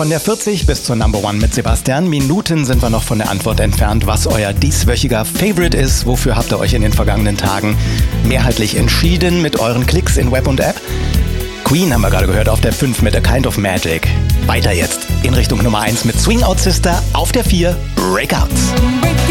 Von der 40 bis zur Number One mit Sebastian. Minuten sind wir noch von der Antwort entfernt, was euer dieswöchiger Favorite ist. Wofür habt ihr euch in den vergangenen Tagen mehrheitlich entschieden mit euren Klicks in Web und App? Queen haben wir gerade gehört auf der 5 mit A Kind of Magic. Weiter jetzt in Richtung Nummer 1 mit Swing Out Sister auf der 4, Breakouts.